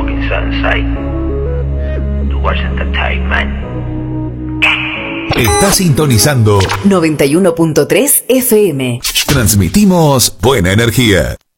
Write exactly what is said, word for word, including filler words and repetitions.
fucking sensei. To watch entertainment. Está sintonizando noventa y uno punto tres F M. Transmitimos buena energía.